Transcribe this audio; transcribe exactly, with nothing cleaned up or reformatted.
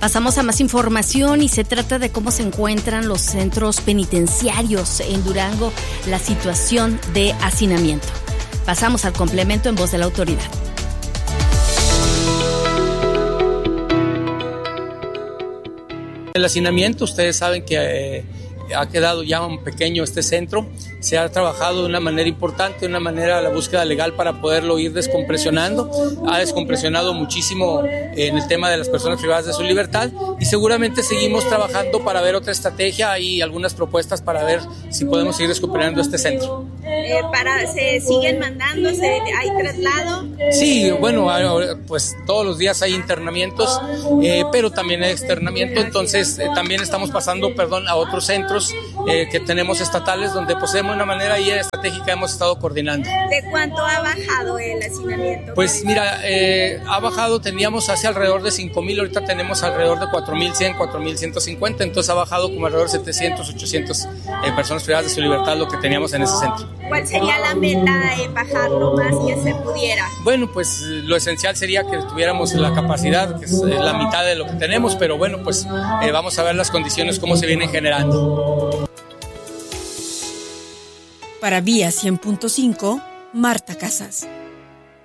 Pasamos a más información y se trata de cómo se encuentran los centros penitenciarios en Durango, la situación de hacinamiento. Pasamos al complemento en voz de la autoridad. El hacinamiento, ustedes saben que eh, ha quedado ya un pequeño este centro, se ha trabajado de una manera importante, de una manera la búsqueda legal para poderlo ir descompresionando, ha descompresionado muchísimo en el tema de las personas privadas de su libertad y seguramente seguimos trabajando para ver otra estrategia y algunas propuestas para ver si podemos seguir descompresionando este centro. Eh, para, ¿Se siguen mandando? ¿Se, ¿Hay traslado? Sí, bueno, pues todos los días hay internamientos, eh, pero también hay externamiento, entonces eh, también estamos pasando, perdón, a otros centros eh, que tenemos estatales donde pues de una manera ahí estratégica hemos estado coordinando. ¿De cuánto ha bajado el hacinamiento? Pues mira, eh, ha bajado, teníamos hace alrededor de cinco mil, ahorita tenemos alrededor de cuatro mil cien, cuatro mil ciento cincuenta, entonces ha bajado como alrededor de setecientos, ochocientos eh, personas privadas de su libertad lo que teníamos en ese centro. ¿Cuál sería la meta de bajarlo más y que se pudiera? Bueno, pues lo esencial sería que tuviéramos la capacidad, que es la mitad de lo que tenemos, pero bueno, pues eh, vamos a ver las condiciones, cómo se vienen generando. Para Vía cien punto cinco, Marta Casas.